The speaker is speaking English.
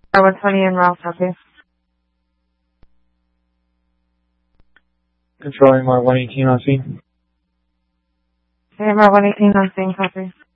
120 and Ralph, copy. Controlling MR 118 on scene. MR 118 on scene, copy.